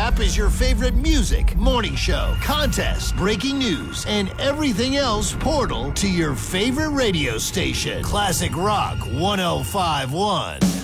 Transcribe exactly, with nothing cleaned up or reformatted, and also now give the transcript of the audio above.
app is your favorite music, morning show, contest, breaking news, and everything else portal to your favorite radio station. Classic Rock one oh five point one.